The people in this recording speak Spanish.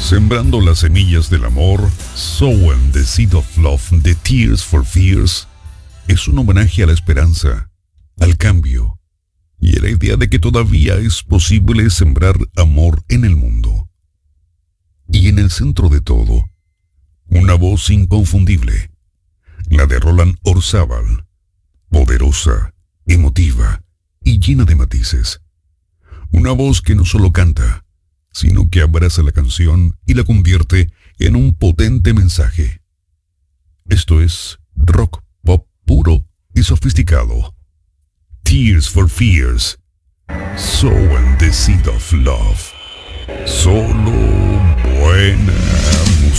Sembrando las semillas del amor, Sowing the Seed of Love de Tears for Fears es un homenaje a la esperanza, al cambio y a la idea de que todavía es posible sembrar amor en el mundo. Y en el centro de todo, una voz inconfundible, la de Roland Orzabal, poderosa, emotiva y llena de matices. Una voz que no solo canta, sino que abraza la canción y la convierte en un potente mensaje. Esto es rock pop puro y sofisticado. Tears for Fears, Sowing the Seed of Love. Solo buena.